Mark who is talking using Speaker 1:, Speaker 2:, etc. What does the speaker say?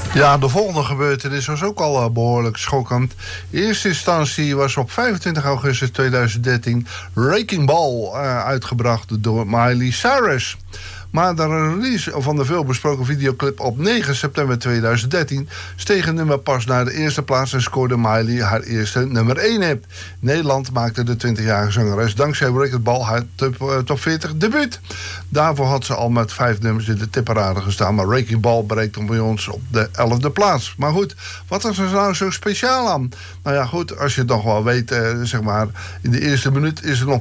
Speaker 1: Ja, de volgende gebeurtenis was ook al behoorlijk schokkend. In eerste instantie was op 25 augustus 2013 Wrecking Ball uitgebracht door Miley Cyrus. Maar de release van de veelbesproken videoclip op 9 september 2013... steeg het nummer pas naar de eerste plaats en scoorde Miley haar eerste nummer 1 hit. Nederland maakte de 20-jarige zangeres dankzij Wrecking Ball haar top 40 debuut. Daarvoor had ze al met 5 nummers in de tipparade gestaan... maar Wrecking Ball bereikte bij ons op de 11e plaats. Maar goed, wat was er nou zo speciaal aan? Nou ja, goed, als je het nog wel weet, zeg maar... in de eerste minuut is er nog